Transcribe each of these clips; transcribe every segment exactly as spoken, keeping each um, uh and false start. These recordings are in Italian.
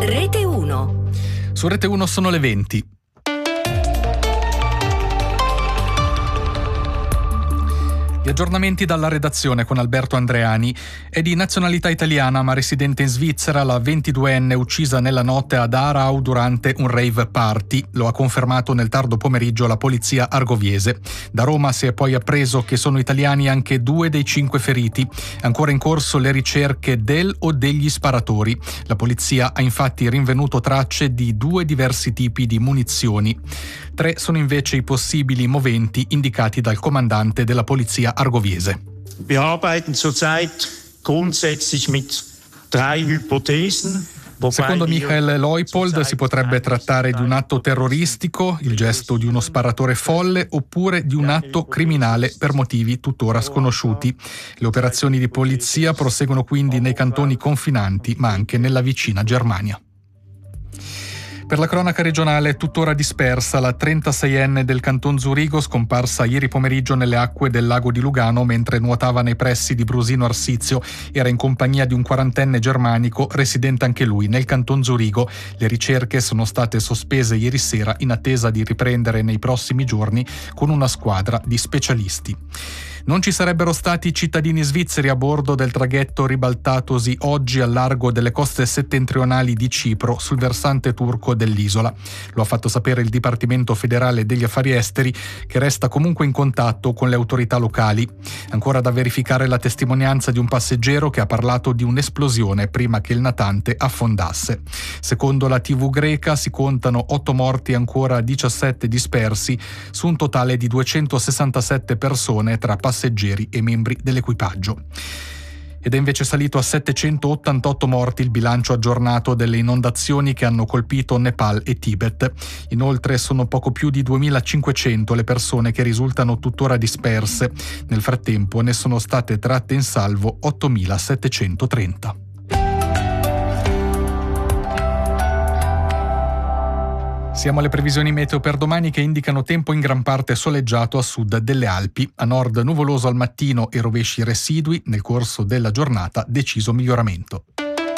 Rete uno. Su Rete uno sono le venti. Gli aggiornamenti dalla redazione con Alberto Andreani. È di nazionalità italiana ma residente in Svizzera la ventiduenne uccisa nella notte ad Aarau durante un rave party. Lo ha confermato nel tardo pomeriggio la polizia argoviese. Da Roma si è poi appreso che sono italiani anche due dei cinque feriti. Ancora in corso le ricerche del o degli sparatori. La polizia ha infatti rinvenuto tracce di due diversi tipi di munizioni. Tre sono invece i possibili moventi indicati dal comandante della polizia argoviese. Wir arbeiten zurzeit grundsätzlich mit drei Hypothesen. Secondo Michael Leupold si potrebbe trattare di un atto terroristico, il gesto di uno sparatore folle, oppure di un atto criminale per motivi tuttora sconosciuti. Le operazioni di polizia proseguono quindi nei cantoni confinanti, ma anche nella vicina Germania. Per la cronaca regionale è tuttora dispersa la trentaseienne del Canton Zurigo, scomparsa ieri pomeriggio nelle acque del lago di Lugano mentre nuotava nei pressi di Brusino Arsizio. Era in compagnia di un quarantenne germanico, residente anche lui nel Canton Zurigo. Le ricerche sono state sospese ieri sera in attesa di riprendere nei prossimi giorni con una squadra di specialisti. Non ci sarebbero stati cittadini svizzeri a bordo del traghetto ribaltatosi oggi al largo delle coste settentrionali di Cipro, sul versante turco dell'isola. Lo ha fatto sapere il Dipartimento federale degli affari esteri, che resta comunque in contatto con le autorità locali. Ancora da verificare la testimonianza di un passeggero che ha parlato di un'esplosione prima che il natante affondasse. Secondo la tivù greca si contano otto morti e ancora diciassette dispersi, su un totale di duecentosessantasette persone tra passeggeri passeggeri e membri dell'equipaggio. Ed è invece salito a settecentottantotto morti il bilancio aggiornato delle inondazioni che hanno colpito Nepal e Tibet. Inoltre sono poco più di duemilacinquecento le persone che risultano tuttora disperse. Nel frattempo ne sono state tratte in salvo ottomilasettecentotrenta. Siamo alle previsioni meteo per domani che indicano tempo in gran parte soleggiato a sud delle Alpi. A nord nuvoloso al mattino e rovesci residui. Nel corso della giornata deciso miglioramento.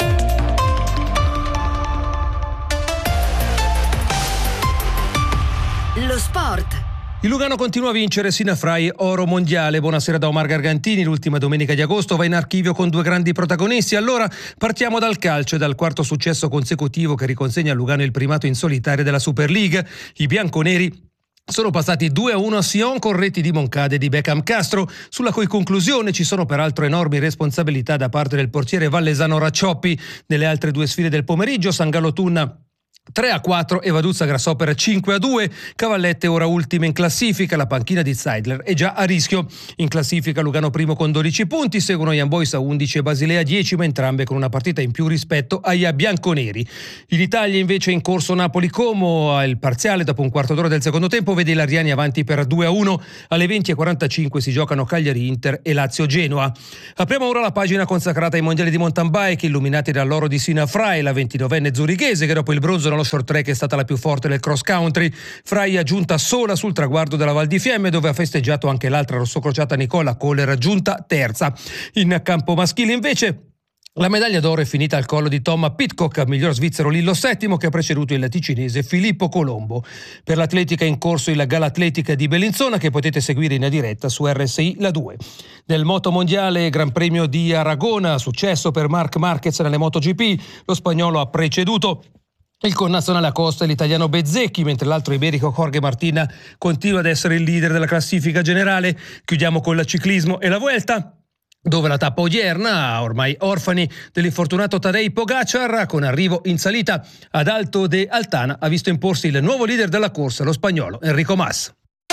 Lo sport. Il Lugano continua a vincere Sinafrai Oro Mondiale. Buonasera da Omar Gargantini. L'ultima domenica di agosto va in archivio con due grandi protagonisti. Allora partiamo dal calcio e dal quarto successo consecutivo che riconsegna a Lugano il primato in solitaria della Super League. I bianconeri sono passati due a uno a Sion con reti di Moncada e di Beckham Castro, sulla cui conclusione ci sono peraltro enormi responsabilità da parte del portiere vallesano Raccioppi. Nelle altre due sfide del pomeriggio, San Gallo Tunna tre a quattro e Vaduzza Grasshopper cinque a due. Cavallette ora ultima in classifica, la panchina di Zeidler è già a rischio. In classifica Lugano primo con dodici punti, seguono Young Boys a undici e Basilea dieci, ma entrambe con una partita in più rispetto ai bianconeri. In Italia invece è in corso Napoli-Como, il parziale dopo un quarto d'ora del secondo tempo vede i Lariani avanti per due a uno. Alle venti e quarantacinque si giocano Cagliari-Inter e Lazio-Genoa. Apriamo ora la pagina consacrata ai mondiali di mountain bike, illuminati dall'oro di Sinafrai, la ventinovenne zurighese che dopo il bronzo nello short track è stata la più forte del cross country. Frai è giunta sola sul traguardo della Val di Fiemme, dove ha festeggiato anche l'altra rossocrociata Nicola Kohler, giunta terza. In campo maschile invece la medaglia d'oro è finita al collo di Tom Pidcock, miglior svizzero Lillo settimo, che ha preceduto il ticinese Filippo Colombo. Per l'atletica è in corso il Gala Atletica di Bellinzona, che potete seguire in diretta su R S I La due. Nel moto mondiale Gran Premio di Aragona, successo per Marc Marquez nelle MotoGP, lo spagnolo ha preceduto il connazionale Acosta e l'italiano Bezzecchi, mentre l'altro iberico Jorge Martina continua ad essere il leader della classifica generale. Chiudiamo con il ciclismo e la Vuelta, dove la tappa odierna, ormai orfani dell'infortunato Tadej Pogacar, con arrivo in salita ad Alto de Altana, ha visto imporsi il nuovo leader della corsa, lo spagnolo Enrico Mas.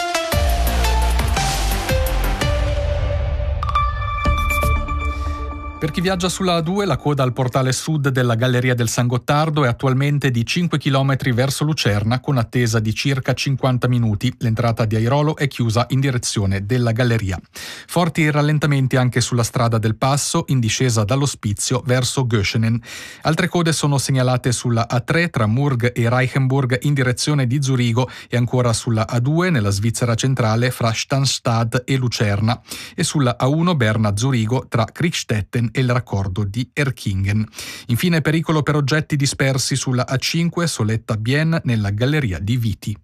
Per chi viaggia sulla A due, la coda al portale sud della Galleria del San Gottardo è attualmente di cinque chilometri verso Lucerna, con attesa di circa cinquanta minuti. L'entrata di Airolo è chiusa in direzione della Galleria. Forti rallentamenti anche sulla strada del Passo, in discesa dall'Ospizio verso Göschenen. Altre code sono segnalate sulla A tre tra Murg e Reichenburg in direzione di Zurigo e ancora sulla A due nella Svizzera centrale fra Stanstad e Lucerna e sulla A uno Berna-Zurigo tra Kriegstetten e il raccordo di Erkingen. Infine pericolo per oggetti dispersi sulla A cinque Soletta-Bienne nella galleria di Viti.